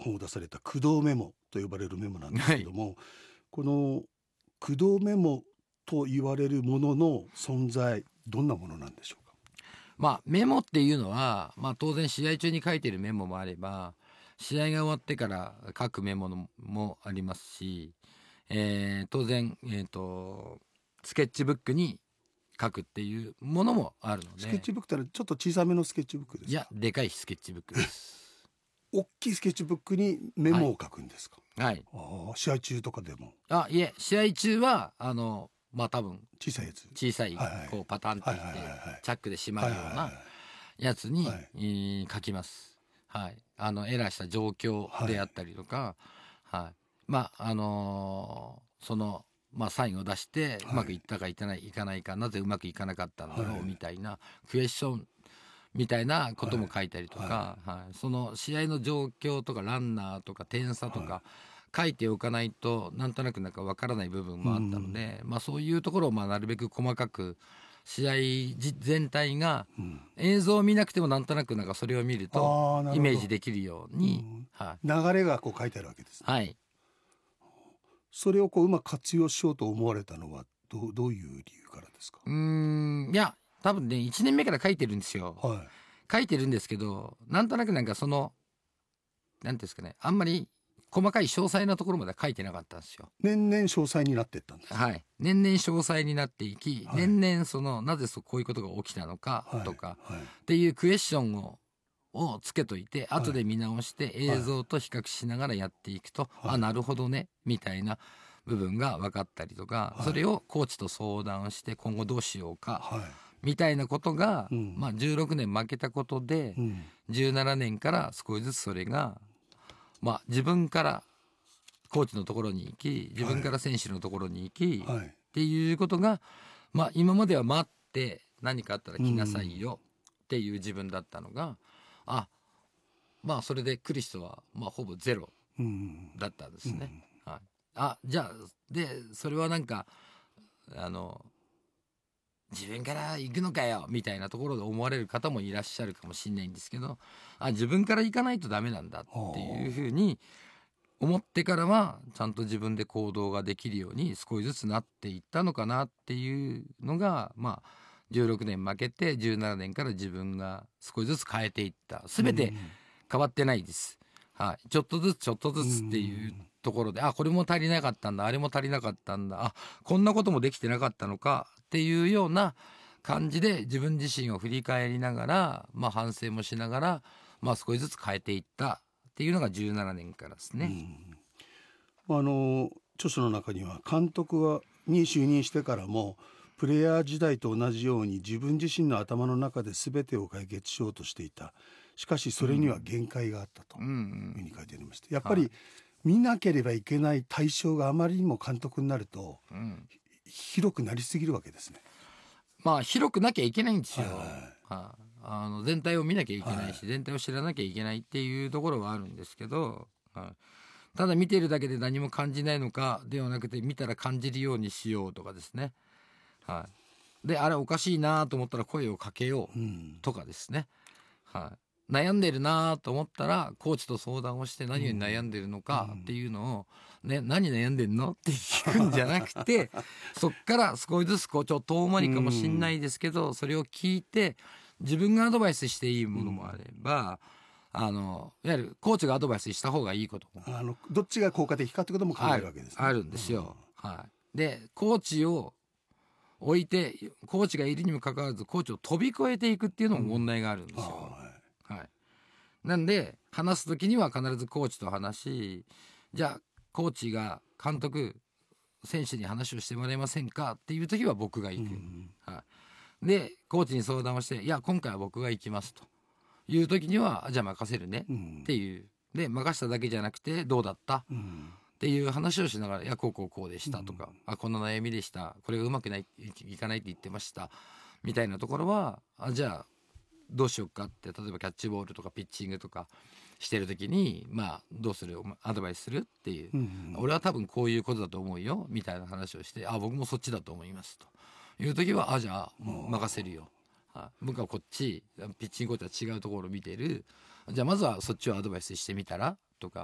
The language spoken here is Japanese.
本を出された駆動メモと呼ばれるメモなんですけども、この駆動メモと言われるものの存在、どんなものなんでしょうか？ メモっていうのは、当然試合中に書いてるメモもあれば、試合が終わってから書くメモもありますし、当然、スケッチブックに書くっていうものもあるので。 スケッチブックってのはちょっと小さめのスケッチブックですか？ いや、でかいスケッチブックです。 大きいスケッチブックにメモを書くんですか？ はい。 試合中とかでも？ いえ、試合中は多分小さいやつ、 小さい、 はいはい、 こうパタンっていって、 はいはいはいはい、 チャックで閉まるようなやつに、書きます。はい。エラーした状況であったりとか、はい。サインを出して、うまくいったかいかないか、なぜうまくいかなかったんだろうみたいな、クエスチョンみたいなことも書いたりとか、その試合の状況とかランナーとか点差とか、書いておかないとなんとなくわからない部分もあったので、そういうところをなるべく細かく試合全体が、映像を見なくてもなんとなくそれを見るとイメージできるように、 流れがこう書いてあるわけですね。 はい。 それをうまく活用しようと思われたのはどういう理由からですか？ いや、多分ね、1年目から書いてるんですよ。書いてるんですけど、なんとなくなんていうんですかね、あんまり細かい詳細なところまでは書いてなかったんですよ。 年々詳細になっていったんです。 はい。年々詳細になっていき、年々なぜこういうことが起きたのかとか、っていうクエスチョンをつけといて、後で見直して映像と比較しながらやっていくと、なるほどね、みたいな部分が分かったりとか、それをコーチと相談して今後どうしようか、みたいなことが、16年負けたことで、17年から少しずつそれが、自分からコーチのところに行き、自分から選手のところに行き、っていうことが、今までは待って何かあったら来なさいよっていう自分だったのが、それでクリスとはほぼゼロだったんですね。じゃあそれは自分から行くのかよみたいなところで思われる方もいらっしゃるかもしれないんですけど、自分から行かないとダメなんだっていうふうに思ってからはちゃんと自分で行動ができるように少しずつなっていったのかなっていうのが、16年負けて17年から自分が少しずつ変えていった。全て変わってないです。ちょっとずつちょっとずつっていうところで、これも足りなかったんだ、あれも足りなかったんだ、こんなこともできてなかったのかっていうような感じで自分自身を振り返りながら、反省もしながら、少しずつ変えていったっていうのが17年からですね。 著書の中には監督に就任してからもプレイヤー時代と同じように自分自身の頭の中で全てを解決しようとしていた。しかしそれには限界があったというふうに書いてありまして、やっぱり見なければいけない対象があまりにも監督になると、広くなりすぎるわけですね。 広くなきゃいけないんですよ。全体を見なきゃいけないし、全体を知らなきゃいけないっていうところはあるんですけど、ただ見ているだけで何も感じないのかではなくて、見たら感じるようにしようとかですね。で、あれおかしいなと思ったら声をかけようとかですね。悩んでるなと思ったらコーチと相談をして何に悩んでるのかっていうのを、何悩んでんのって聞くんじゃなくて、そっから少しずつちょっと遠回りかもしんないですけど、それを聞いて自分がアドバイスしていいものもあれば、いわゆるコーチがアドバイスした方がいいこともどっちが効果的かってことも考えるわけですね。 あるんですよ。で、コーチを置いて、コーチがいるにもかかわらずコーチを飛び越えていくっていうのも問題があるんですよ。なんで話すときには必ずコーチと話し、じゃあコーチが監督選手に話をしてもらえませんかっていうときは僕が行く。でコーチに相談をして、いや今回は僕が行きますというときには、じゃあ任せるねっていう。で任しただけじゃなくてどうだったっていう話をしながら、いやこうでしたとか、こんな悩みでした、これがうまくいかないって言ってましたみたいなところは、じゃあどうしようかって、例えばキャッチボールとかピッチングとかしてる時に、どうする、アドバイスするっていう、俺は多分こういうことだと思うよみたいな話をして、僕もそっちだと思いますという時は、じゃあ任せるよ、僕はこっちピッチングコーチは違うところを見てる、じゃあまずはそっちをアドバイスしてみたらとか、